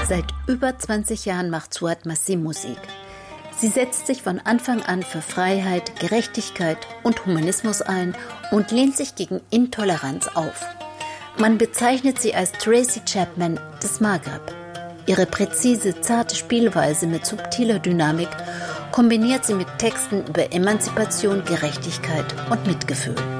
Seit über 20 Jahren macht Suad Masih Musik. Sie setzt sich von Anfang an für Freiheit, Gerechtigkeit und Humanismus ein und lehnt sich gegen Intoleranz auf. Man bezeichnet sie als Tracy Chapman des Maghreb. Ihre präzise, zarte Spielweise mit subtiler Dynamik kombiniert sie mit Texten über Emanzipation, Gerechtigkeit und Mitgefühl.